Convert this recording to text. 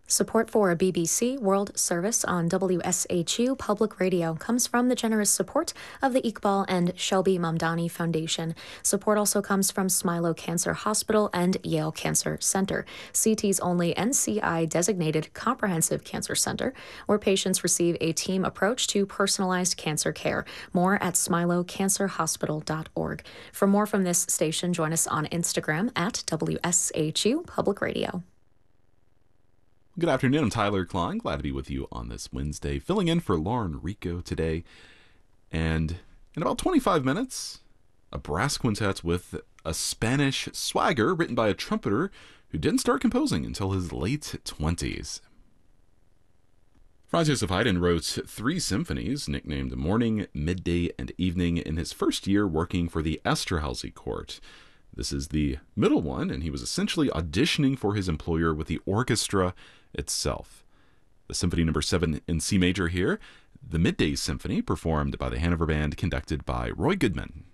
Support for a BBC World Service on WSHU Public Radio comes from the generous support of the Iqbal and Shelby Mamdani Foundation. Support also comes from Smilow Cancer Hospital and Yale Cancer Center, CT's only NCI-designated comprehensive cancer center, where patients receive a team approach to personalized cancer care. More at smilowcancerhospital.org. For more from this station, join us on Instagram at WSHU Public Radio. Good afternoon, I'm Tyler Klein. Glad to be with you on this Wednesday, filling in for Lauren Rico today. And in about 25 minutes, a brass quintet with a Spanish swagger written by a trumpeter who didn't start composing until his late 20s. Franz Josef Haydn wrote 3 symphonies, nicknamed Morning, Midday, and Evening, in his first year working for the Esterhazy court. This is the middle one, and he was essentially auditioning for his employer with the orchestra itself. The Symphony No. 7 in C major here, the Midday Symphony, performed by the Hanover Band, conducted by Roy Goodman.